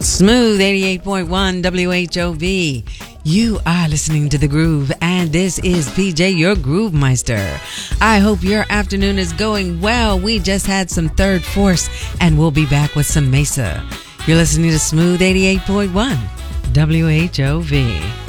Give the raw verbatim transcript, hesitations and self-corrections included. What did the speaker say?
Smooth eighty-eight point one W H O V. You are listening to The Groove, and this is P J, your Groove Meister. I hope your afternoon is going well. We just had some Third Force, and we'll be back with some Mesa. You're listening to Smooth eighty-eight point one W H O V.